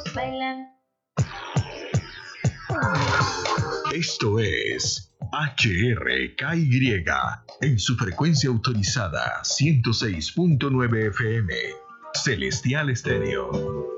bailan. Esto es HRKY en su frecuencia autorizada 106.9 FM. Celestial Estéreo.